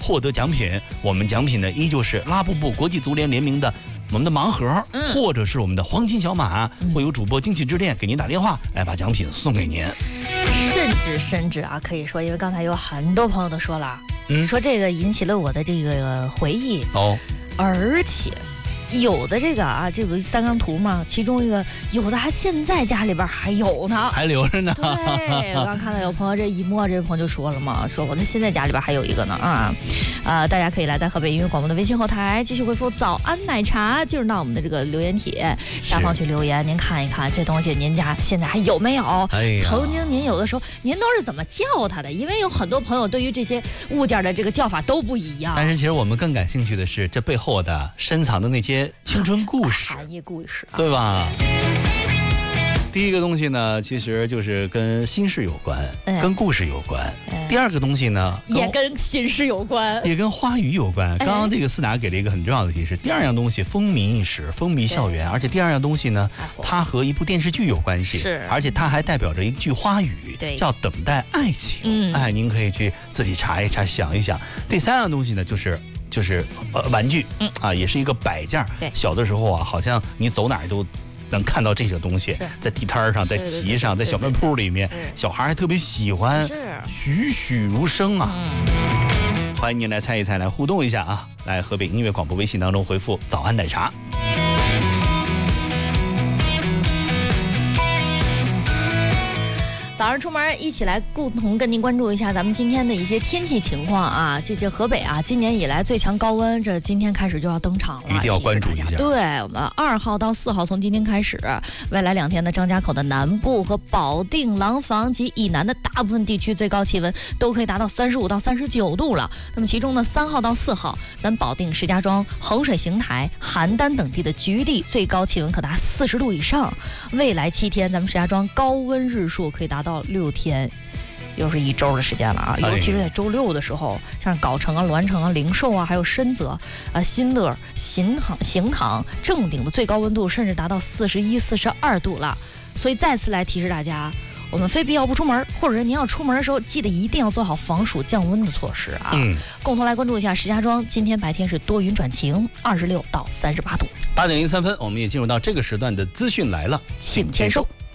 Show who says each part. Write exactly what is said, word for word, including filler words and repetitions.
Speaker 1: 获得奖品。我们奖品呢，依旧是拉布布国际足联联名的我们的盲盒，嗯、或者是我们的黄金小马，嗯、会有主播精气之恋给您打电话来把奖品送给您。
Speaker 2: 甚至甚至啊，可以说，因为刚才有很多朋友都说了，
Speaker 1: 嗯、
Speaker 2: 说这个引起了我的这个回忆
Speaker 1: 哦，
Speaker 2: 而且。有的这个啊，这不是三张图吗？其中一个有的还现在家里边还有呢，
Speaker 1: 还留着呢。
Speaker 2: 对，我刚看到有朋友这一摸，这位朋友就说了嘛，说我的现在家里边还有一个呢啊，呃，大家可以来在河北音乐广播的微信后台继续回复早安奶茶，进入到我们的这个留言帖下方去留言，您看一看这东西您家现在还有没有？哎、曾经您有的时候您都是怎么叫它的？因为有很多朋友对于这些物件的这个叫法都不一样。
Speaker 1: 但是其实我们更感兴趣的是这背后的深藏的那些青春故事，
Speaker 2: 含义故事、啊，
Speaker 1: 对吧？第一个东西呢，其实就是跟心事有关，嗯、跟故事有关。嗯、第二个东西呢，
Speaker 2: 也跟心事有关，
Speaker 1: 也跟花语有关。刚刚这个思达给了一个很重要的提示，第二样东西风靡一时，风靡校园，而且第二样东西呢，它和一部电视剧有关系，
Speaker 2: 是，
Speaker 1: 而且它还代表着一句花语，叫等待爱情。
Speaker 2: 嗯，
Speaker 1: 哎，您可以去自己查一查，想一想。第三样东西呢，就是就是呃玩具，
Speaker 2: 嗯
Speaker 1: 啊，也是一个摆件。
Speaker 2: 对，
Speaker 1: 小的时候啊，好像你走哪儿都能看到这个东西，在地摊上，在集上，在小卖铺里面，小孩还特别喜欢，栩栩如生啊！嗯、欢迎您来猜一猜，来互动一下啊！来河北音乐广播微信当中回复“早安奶茶”。
Speaker 2: 早上出门一起来共同跟您关注一下咱们今天的一些天气情况啊！这这河北啊，今年以来最强高温，这今天开始就要登场了，
Speaker 1: 一定要关注一下。
Speaker 2: 对，我们二号到四号从今天开始，未来两天的张家口的南部和保定、廊坊及以南的大部分地区最高气温都可以达到三十五到三十九度了。那么其中呢，三号到四号，咱保定、石家庄、衡水、邢台、邯郸等地的局地最高气温可达四十度以上。未来七天，咱们石家庄高温日数可以达到到六天，又是一周的时间了啊！尤其是在周六的时候，像藁城啊、栾城啊、灵寿啊，还有深泽啊、新乐、行塘、行塘、正定的最高温度甚至达到四十一、四十二度了。所以再次来提示大家，我们非必要不出门，或者是您要出门的时候，记得一定要做好防暑降温的措施啊！
Speaker 1: 嗯，
Speaker 2: 共同来关注一下石家庄，今天白天是多云转晴，二十六到三十八度。
Speaker 1: 八点零三分，我们也进入到这个时段的资讯来了，
Speaker 2: 请签收。